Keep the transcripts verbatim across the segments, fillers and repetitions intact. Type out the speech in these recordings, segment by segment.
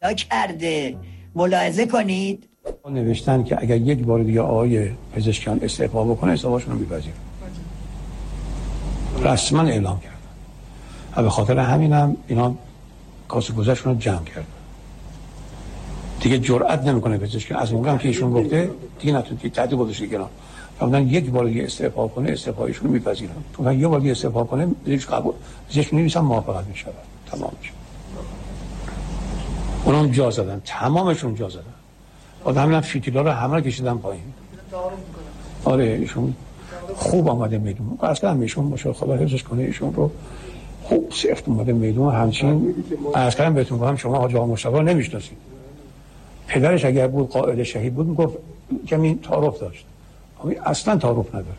کرده. ملاحظه کنید نوشتن که اگر یک بار دیگه آقای پزشکیان استعفا بکنه استعفاشون رو میپذیرن. رسما اعلام کردن. و به خاطر همینم اینا کاسه گذشتون رو جمع کردن. دیگه جرئت نمیکنه پزشکیان از موقعی که ایشون گفته دیگه نتونه تعدیل گذاشته کنار. فرمودن یک بار دیگه استعفا کنه استعفایشون رو میپذیرن. تو یک بار دیگه استعفا کنه پزشک قبول پزشک نمیشن موافقت میشه. تمام میشه. اونم جا زدن. تمامشون جا زدن. آدم فیتیلا رو همه کشیدن پایین. آره ایشون خوب آمده میدون. اصلا ایشون باشه خدا حفظش کنه ایشون رو خوب سفت اومده میدون. همچین اصلا بهتون گفتم شما حاج آقا مصطفی نمیشناسید. پدرش اگر بود قائد شهید بود میگفت کمی تعارف داشت. اصلا تعارف نداره.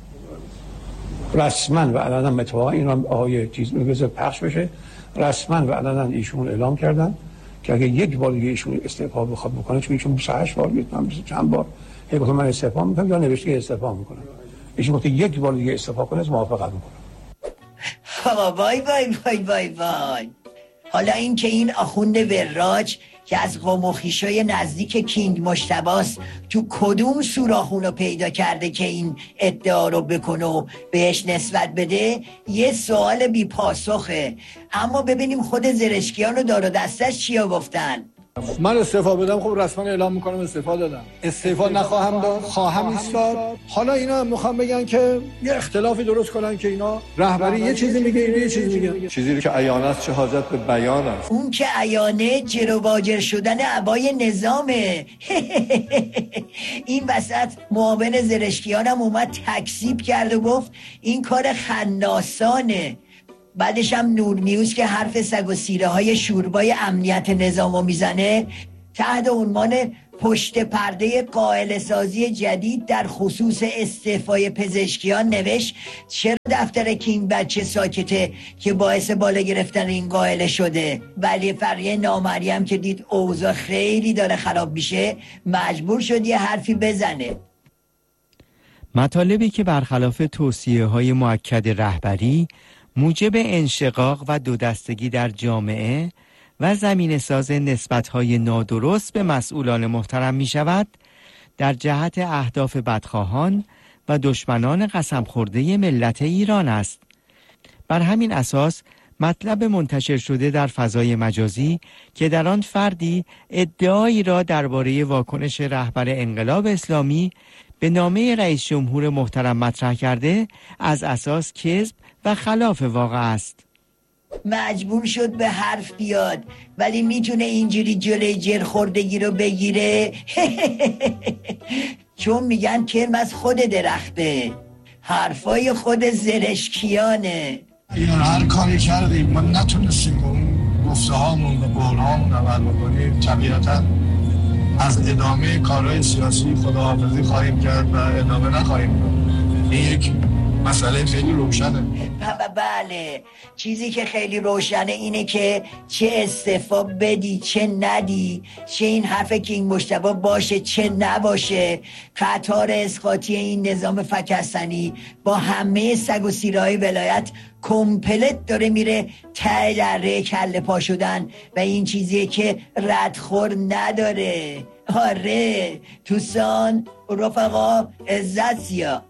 رسما و علنا متوا این آقای چیز میگه پخش بشه. رسما و علنا ایشون اعلام کردن که اگه یک بار دیگه ایشون استعفا بخواد بکنه چون ایشون بیست و هشت بار میتونم چند بار یک بار من استعفا میکنم یا نوشته استعفا میکنم. ایشون گفت یک بار دیگه استعفا کنه از موافقت میکنم. وای وای وای وای وای. حالا این که این آخوند وراج که از قوم و خویشای نزدیک کینگ مجتباست تو کدوم سوراخون رو پیدا کرده که این ادعا رو بکنه و بهش نسبت بده یه سوال بی پاسخه. اما ببینیم خود زرشکیان و دار و دستش چیا گفتن. من استعفا بدم خب رسما اعلام میکنم استعفا دادم. استعفا نخواهم داد خواهم ایستاد. حالا اینا میخوام بگن که یه اختلافی درست کنن که اینا رهبری یه چیزی میگه اینا یه چیزی میگن. چیزی که عیان است چه حاجت به بیان است. اون که عیانه جر و واجر شدن عبای نظامه. این وسط معاون زرشکیانم اومد تکذیب کرد و گفت این کار خناسانه. بعدش هم نور نیوز که حرف سگ و سیره های شوربای امنیت نظامو میزنه تحت عنوان پشت پرده قائل سازی جدید در خصوص استعفای پزشکیان نوشت چرا دفتر کینگ بچه ساکته که باعث بالا گرفتن این قائل شده. ولی فقیه نامریم که دید اوضاع خیلی داره خراب میشه مجبور شد یه حرفی بزنه. مطالبی که برخلاف توصیه های مؤکد رهبری موجب انشقاق و دودستگی در جامعه و زمینه ساز نسبت‌های نادرست به مسئولان محترم می شود در جهت اهداف بدخواهان و دشمنان قسم خورده ملت ایران است. بر همین اساس مطلب منتشر شده در فضای مجازی که در آن فردی ادعایی را درباره واکنش رهبر انقلاب اسلامی به نامه رئیس جمهور محترم مطرح کرده از اساس کذب و خلاف واقع است. مجبور شد به حرف بیاد ولی میتونه اینجوری جلوی جر خوردگی رو بگیره. چون میگن کرم از خود درخته. حرفای خود زرشکیانه. اینا هر کاری کردیم ما نتونستیم اون گفته هامون و قول هامون عمل بکنیم. طبیعتا از ادامه کارهای سیاسی خداحافظی خواهیم کرد و ادامه نخواهیم کرد. این یک مسئله خیلی روشنه. بله چیزی که خیلی روشنه اینه که چه استعفا بدی چه ندی، چه این حرف کینگ مجتبی باشه چه نباشه، قطار اسقاطی این نظام فکستنی با همه سگ و سیرهای ولایت کمپلت داره میره ته دره کله پا شدن و این چیزیه که ردخور نداره. آره دوستان رفقا عزت سیا.